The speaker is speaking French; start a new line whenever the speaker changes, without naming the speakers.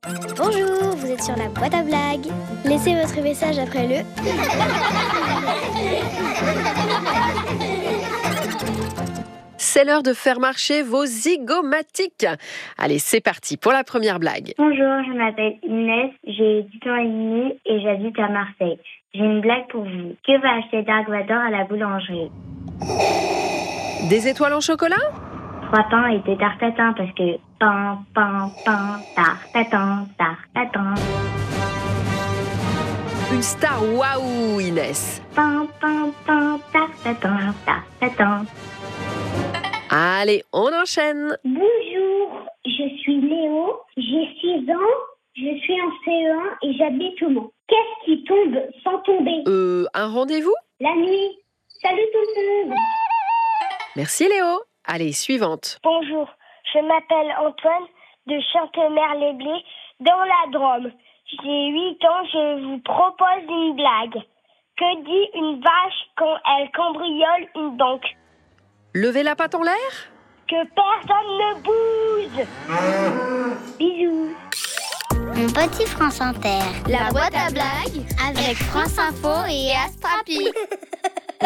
Bonjour, vous êtes sur la boîte à blagues. Laissez votre message après le...
C'est l'heure de faire marcher vos zygomatiques. Allez, c'est parti pour la première blague.
Bonjour, je m'appelle Inès, j'ai 10 ans et demi et j'habite à Marseille. J'ai une blague pour vous. Que va acheter Dark Vador à la boulangerie?
Des étoiles en chocolat?
3 pains et 2 tartes tatin parce que pain, tarte tatin.
Une star, waouh, Inès.
Pain, tarte tatin.
Allez, on enchaîne.
Bonjour, je suis Léo, j'ai 6 ans, je suis en CE1 et j'habite au Mans. Qu'est-ce qui tombe sans tomber?
Un rendez-vous?
La nuit. Salut tout le monde.
Merci Léo. Allez, suivante.
Bonjour, je m'appelle Antoine de Chantemer-les-Blés dans la Drôme. J'ai 8 ans, je vous propose une blague. Que dit une vache quand elle cambriole une banque?
Levez la patte en l'air?
Que personne ne bouge. Bisous.
Mon petit France Inter.
La boîte à blagues
Avec France Info et Astrapi.